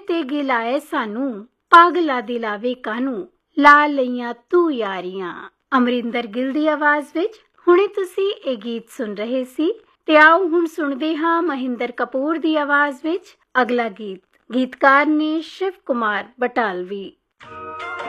ਤੇ ਗਿਲਾਏ ਸਾਨੂੰ, ਪਾਗਲਾ ਦਿਲਾਵੇ ਕਾਨੂੰ, ਲਾ ਲਈਆਂ ਤੂੰ ਯਾਰੀਆਂ। ਅਮਰਿੰਦਰ ਗਿੱਲ ਦੀ ਆਵਾਜ਼ ਵਿੱਚ ਹੁਣੇ ਤੁਸੀਂ ਇਹ ਗੀਤ ਸੁਣ ਰਹੇ ਸੀ। ਤੇ ਆਓ ਹੁਣ ਸੁਣਦੇ ਹਾਂ ਮਹਿੰਦਰ ਕਪੂਰ ਦੀ ਆਵਾਜ਼ ਵਿੱਚ ਅਗਲਾ ਗੀਤ। ਗੀਤਕਾਰ ਨੇ ਸ਼ਿਵ ਕੁਮਾਰ ਬਟਾਲਵੀ।